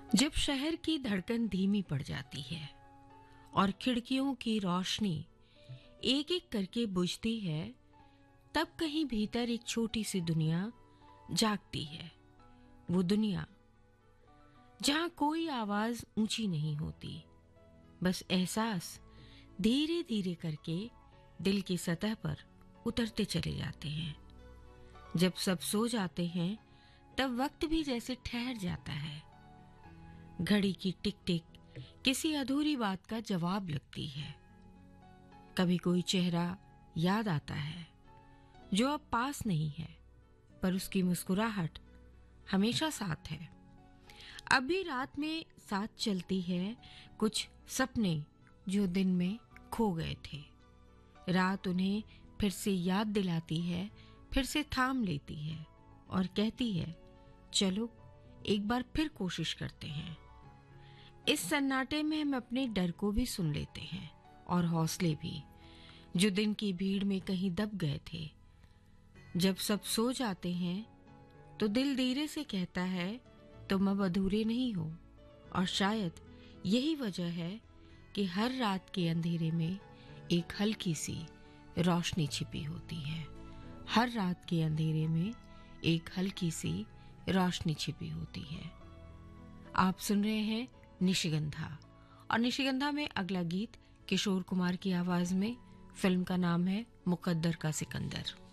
जब शहर की धड़कन धीमी पड़ जाती है और खिड़कियों की रोशनी एक एक करके बुझती है, तब कहीं भीतर एक छोटी सी दुनिया जागती है। वो दुनिया जहां कोई आवाज ऊंची नहीं होती, बस एहसास धीरे धीरे करके दिल की सतह पर उतरते चले जाते हैं। जब सब सो जाते हैं, तब वक्त भी जैसे ठहर जाता है। घड़ी की टिक टिक किसी अधूरी बात का जवाब लगती है। कभी कोई चेहरा याद आता है जो अब पास नहीं है, पर उसकी मुस्कुराहट हमेशा साथ है। अभी रात में साथ चलती है कुछ सपने जो दिन में खो गए थे। रात उन्हें फिर से याद दिलाती है, फिर से थाम लेती है और कहती है, चलो एक बार फिर कोशिश करते हैं। इस सन्नाटे में हम अपने डर को भी सुन लेते हैं और हौसले भी, जो दिन की भीड़ में कहीं दब गए थे। जब सब सो जाते हैं तो दिल धीरे से कहता है, तुम अब अधूरे नहीं हो। और शायद यही वजह है कि हर रात के अंधेरे में एक हल्की सी रोशनी छिपी होती है। हर रात के अंधेरे में एक हल्की सी रोशनी छिपी होती है। आप सुन रहे हैं निशिगंधा, और निशिगंधा में अगला गीत किशोर कुमार की आवाज में। फिल्म का नाम है मुकद्दर का सिकंदर।